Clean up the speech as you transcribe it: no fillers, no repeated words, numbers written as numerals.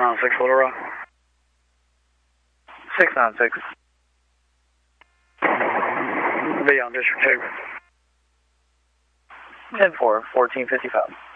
696 Little Rock. 696. Be on District 2. 10-4, 1455.